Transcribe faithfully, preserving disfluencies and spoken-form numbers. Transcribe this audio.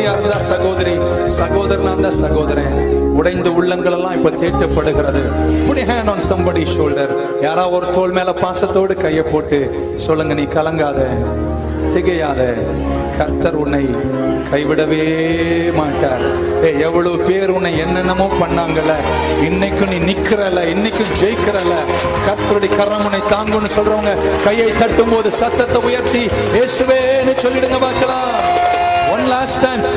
சகோதரியா இருந்தா சகோதரி, சகோதரனா இருந்தா சகோதரன். உடைந்த உள்ளங்கள் எல்லாம் இப்ப தேற்றப்படுகிறது. Put a hand on somebody's shoulder. யாரா ஒரு தோள் மேல பாசத்தோடு கையை போட்டு சொல்லுங்க, நீ கலங்காத, திகையாத, கர்த்தர் உன்னை கைவிடவே மாட்டார். எவ்வளவு பேர் உன்னை என்னென்னமோ பண்ணாங்கல்ல, இன்னைக்கும் நீ நிக்கிறல, இன்னைக்கும் ஜெயிக்கிறல, கர்த்தருடைய கரம் உன்னை தாங்குன்னு சொல்றவங்க கையை தட்டும் போது சத்தத்தை உயர்த்தி இயேசுவேன்னு சொல்லிடுங்க பார்க்கலாம். One last time.